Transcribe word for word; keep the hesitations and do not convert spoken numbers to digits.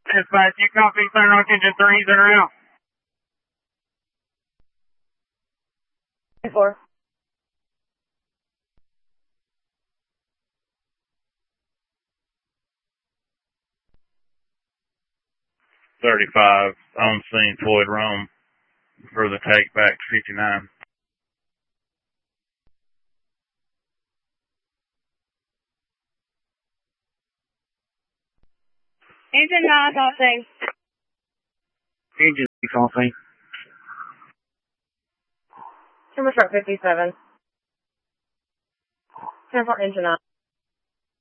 Dispatch, you copy Thunderhawk Engine three, zero out. Four. thirty-five, on scene, Floyd Rome, for the take back to fifty-nine. Engine nine, crossing. Engine crossing. Timber truck fifty-seven. ten four engine nine.